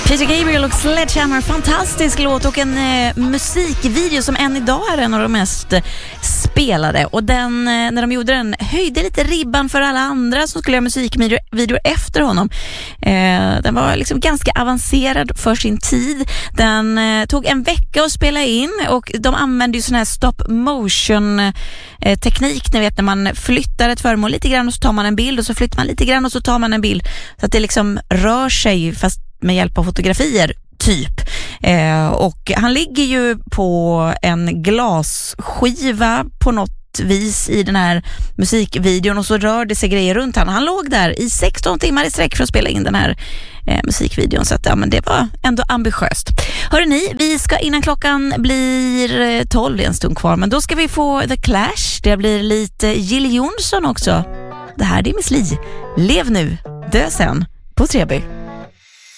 Peter Gabriel och Sledgehammer, fantastisk låt och en musikvideo som än idag är en av de mest spelade. Och den, när de gjorde den, höjde lite ribban för alla andra som skulle göra musikvideor efter honom. Den var liksom ganska avancerad för sin tid. Den tog en vecka att spela in och de använde ju sån här stop motion teknik, ni vet när man flyttar ett föremål lite grann och så tar man en bild och så flyttar man lite grann och så tar man en bild så att det liksom rör sig fast med hjälp av fotografier typ. Och han ligger ju på en glasskiva på något vis i den här musikvideon och så rör det sig grejer runt han. Han låg där i 16 timmar i sträck för att spela in den här musikvideon, så att ja, men det var ändå ambitiöst. Hörrni, ni, vi ska innan klockan blir 12, en stund kvar, men då ska vi få The Clash. Det blir lite Jill Johnson också. Det här är Miss Li. Lev nu, dö sen på Treby.